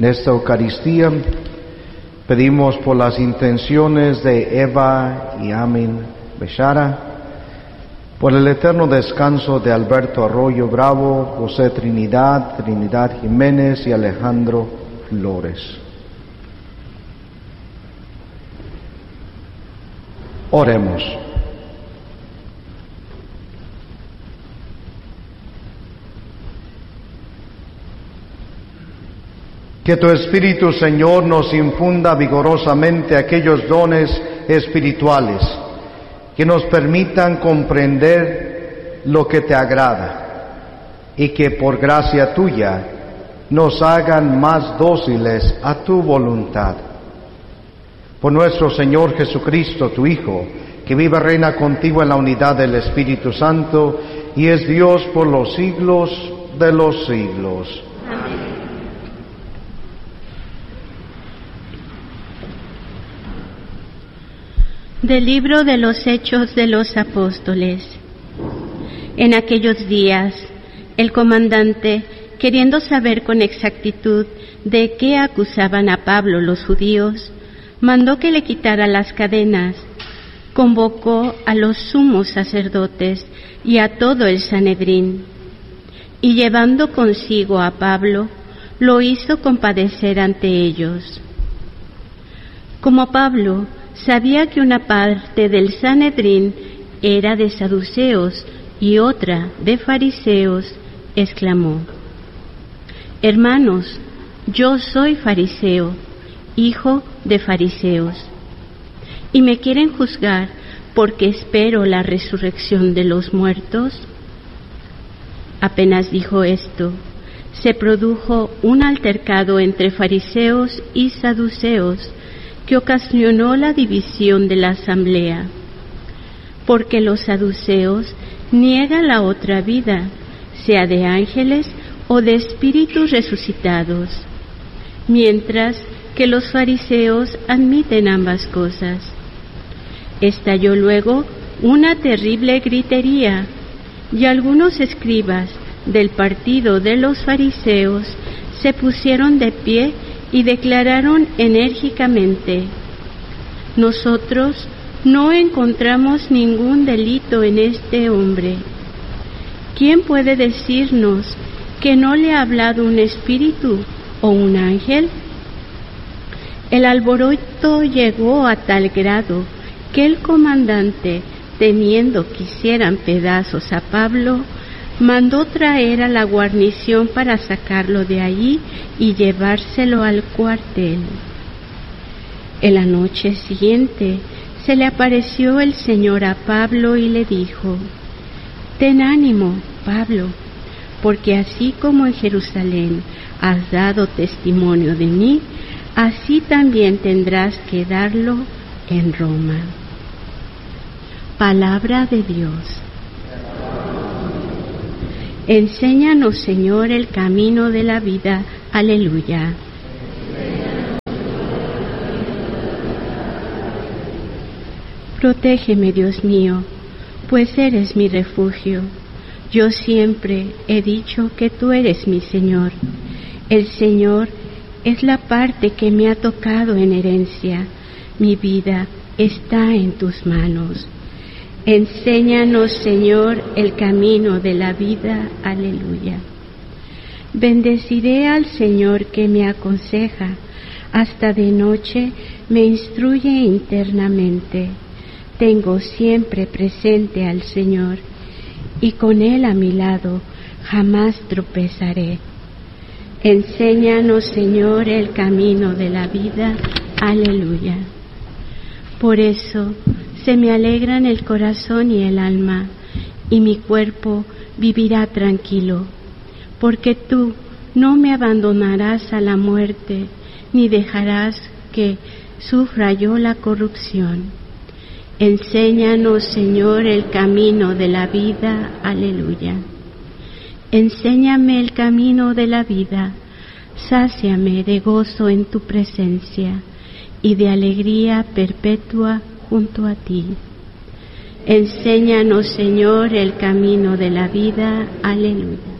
En esta Eucaristía pedimos por las intenciones de Eva y Amin Bechara, por el eterno descanso de Alberto Arroyo Bravo, José Trinidad Jiménez y Alejandro Flores. Oremos. Que tu Espíritu, Señor, nos infunda vigorosamente aquellos dones espirituales que nos permitan comprender lo que te agrada y que por gracia tuya nos hagan más dóciles a tu voluntad. Por nuestro Señor Jesucristo, tu Hijo, que vive y reina contigo en la unidad del Espíritu Santo y es Dios por los siglos de los siglos. Amén. Del libro de los Hechos de los Apóstoles. En aquellos días, el comandante, queriendo saber con exactitud de qué acusaban a Pablo los judíos, mandó que le quitara las cadenas, convocó a los sumos sacerdotes y a todo el Sanedrín, y llevando consigo a Pablo, lo hizo compadecer ante ellos. Como Pablo sabía que una parte del Sanedrín era de saduceos y otra de fariseos, exclamó: Hermanos, yo soy fariseo, hijo de fariseos, y me quieren juzgar porque espero la resurrección de los muertos. Apenas dijo esto, se produjo un altercado entre fariseos y saduceos que ocasionó la división de la asamblea, porque los saduceos niegan la otra vida, sea de ángeles o de espíritus resucitados, mientras que los fariseos admiten ambas cosas. Estalló luego una terrible gritería, y algunos escribas del partido de los fariseos se pusieron de pie y declararon enérgicamente: nosotros no encontramos ningún delito en este hombre. ¿Quién puede decirnos que no le ha hablado un espíritu o un ángel? El alboroto llegó a tal grado que el comandante, temiendo que hicieran pedazos a Pablo, mandó traer a la guarnición para sacarlo de allí y llevárselo al cuartel. En la noche siguiente se le apareció el Señor a Pablo y le dijo: Ten ánimo, Pablo, porque así como en Jerusalén has dado testimonio de mí, así también tendrás que darlo en Roma. Palabra de Dios. Enséñanos, Señor, el camino de la vida. Aleluya. Protégeme, Dios mío, pues eres mi refugio. Yo siempre he dicho que tú eres mi Señor. El Señor es la parte que me ha tocado en herencia. Mi vida está en tus manos. Enséñanos, Señor, el camino de la vida. Aleluya. Bendeciré al Señor que me aconseja. Hasta de noche me instruye internamente. Tengo siempre presente al Señor, y con Él a mi lado jamás tropezaré. Enséñanos, Señor, el camino de la vida. Aleluya. Por eso se me alegran el corazón y el alma, y mi cuerpo vivirá tranquilo, porque tú no me abandonarás a la muerte, ni dejarás que sufra yo la corrupción. Enséñanos, Señor, el camino de la vida. Aleluya. Enséñame el camino de la vida, sáciame de gozo en tu presencia y de alegría perpetua junto a ti. Enséñanos, Señor, el camino de la vida. Aleluya.